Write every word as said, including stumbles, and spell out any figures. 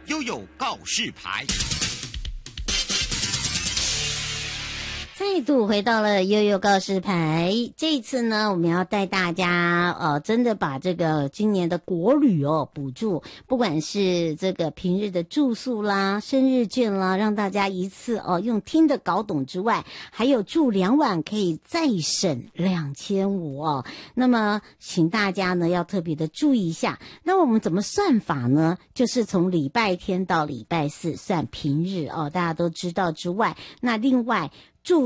悠悠告示牌。 再度回到了悠悠告示牌，这一次呢，我们要带大家呃，真的把这个今年的国旅哦补助，不管是这个平日的住宿啦、生日券啦，让大家一次哦用听的搞懂之外，还有住两晚可以再省两千五哦。那么，请大家呢要特别的注意一下。那我们怎么算法呢？就是从礼拜天到礼拜四算平日哦，大家都知道之外，那另外。